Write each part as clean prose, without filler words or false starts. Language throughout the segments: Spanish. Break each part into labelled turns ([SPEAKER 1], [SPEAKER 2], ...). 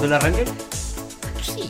[SPEAKER 1] gustó el arranque?
[SPEAKER 2] Sí,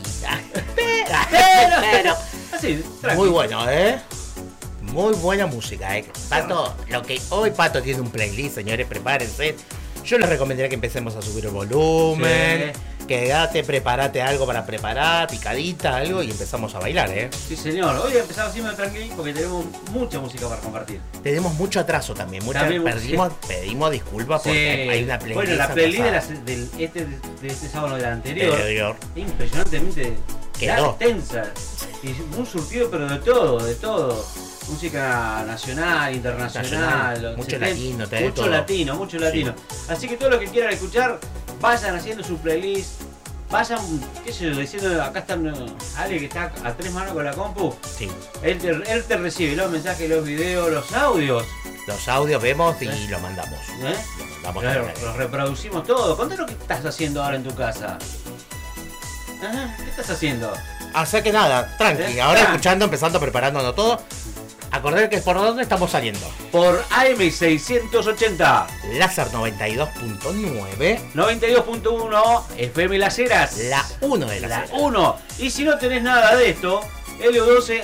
[SPEAKER 1] Pero así, tranqui.
[SPEAKER 2] muy bueno, muy buena música, Pato, Pato tiene un playlist, señores, prepárense. Yo les recomendaría que empecemos a subir el volumen.
[SPEAKER 1] Sí.
[SPEAKER 2] Quédate, prepárate algo para preparar, picadita, algo, y empezamos a bailar,
[SPEAKER 1] Sí, señor. Hoy empezamos así medio tranquilo porque tenemos mucha música para compartir.
[SPEAKER 2] Tenemos mucho atraso también, pedimos disculpas porque hay una playlist.
[SPEAKER 1] Bueno, la playlist de este sábado del anterior. Impresionantemente
[SPEAKER 2] quedó
[SPEAKER 1] extensa. Y un surtido, pero de todo. Música nacional, internacional,
[SPEAKER 2] mucho latino,
[SPEAKER 1] mucho latino. Sí. Así que todo lo que quieran escuchar, vayan haciendo su playlist, vayan, qué sé yo, diciendo, acá está alguien que está a 3 manos con la compu.
[SPEAKER 2] Sí.
[SPEAKER 1] Él te recibe los mensajes, los videos, los audios.
[SPEAKER 2] Los audios vemos y los mandamos.
[SPEAKER 1] Los reproducimos todos. Contanos qué estás haciendo ahora en tu casa. ¿Qué estás haciendo?
[SPEAKER 2] Así que nada, tranqui, ahora escuchando, empezando, preparándonos todo. Acordar que por dónde estamos saliendo.
[SPEAKER 1] Por AM680.
[SPEAKER 2] Láser 92.9.
[SPEAKER 1] 92.1 FM Las Heras.
[SPEAKER 2] La 1 de Las Heras.
[SPEAKER 1] 1. Y si no tenés nada de esto, LU12.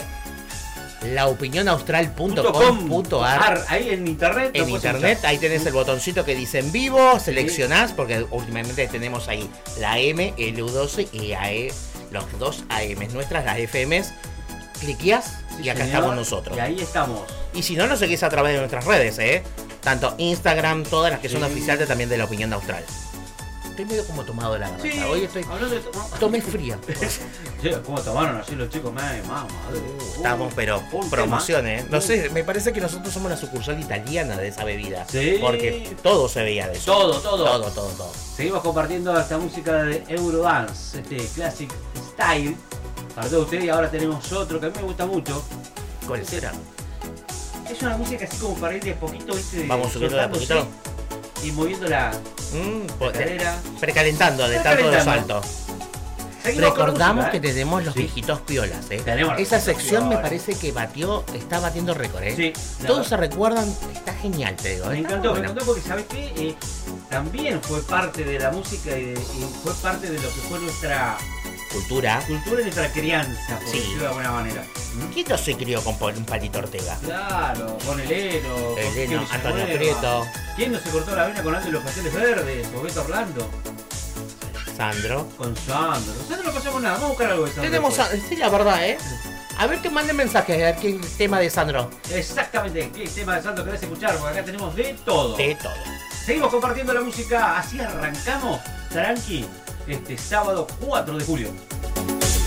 [SPEAKER 2] laopinionaustral.com.ar.
[SPEAKER 1] Ahí en internet.
[SPEAKER 2] En internet, ahí tenés el botoncito que dice en vivo, seleccionás, porque últimamente tenemos ahí la M, LU12 y AE, los dos AMs nuestras, las FMs. Cliqueás y acá estamos nosotros.
[SPEAKER 1] Y ahí estamos.
[SPEAKER 2] Y si no, nos seguís a través de nuestras redes, tanto Instagram, todas las que son oficiales también de La Opinión Austral. Estoy medio como tomado de la garganta.
[SPEAKER 1] Sí,
[SPEAKER 2] hoy tomé fría.
[SPEAKER 1] ¿Cómo tomaron así los chicos?
[SPEAKER 2] Estamos, pero promociones. No sé, me parece que nosotros somos la sucursal italiana de esa bebida.
[SPEAKER 1] Sí.
[SPEAKER 2] Porque todo se veía de eso. Todo.
[SPEAKER 1] Seguimos compartiendo esta música de Eurodance, este Classic Style. Para todos ustedes, y ahora tenemos otro que a mí me gusta mucho.
[SPEAKER 2] ¿Cuál será?
[SPEAKER 1] Es una música así como para ir de poquito, ¿viste?
[SPEAKER 2] Vamos subiendo de a poquito.
[SPEAKER 1] Y moviendo la cadera.
[SPEAKER 2] Precalentando de tanto de salto. Recordamos
[SPEAKER 1] música,
[SPEAKER 2] que tenemos los viejitos piolas,
[SPEAKER 1] Tenemos
[SPEAKER 2] esa sección me parece que está batiendo récord,
[SPEAKER 1] Sí,
[SPEAKER 2] todos se recuerdan, está genial, te digo.
[SPEAKER 1] Me encantó porque, ¿sabes qué? También fue parte de la música y fue parte de lo que fue nuestra cultura y nuestra crianza, por decirlo de alguna manera.
[SPEAKER 2] ¿Quién no se crió con un Palito Ortega?
[SPEAKER 1] Claro, con Eleno,
[SPEAKER 2] Antonio Prieto.
[SPEAKER 1] ¿Quién no se cortó la vena con Aldo de los Pasteles Verdes? O Beto Orlando.
[SPEAKER 2] Con
[SPEAKER 1] Sandro. Nosotros no pasamos nada, vamos a buscar algo de Sandro.
[SPEAKER 2] Sí, la verdad, A ver que manden mensajes, a ver qué tema de Sandro.
[SPEAKER 1] Exactamente, qué tema de Sandro querés escuchar, porque acá tenemos de todo.
[SPEAKER 2] De todo.
[SPEAKER 1] Seguimos compartiendo la música, así arrancamos, tranqui, este sábado 4 de julio.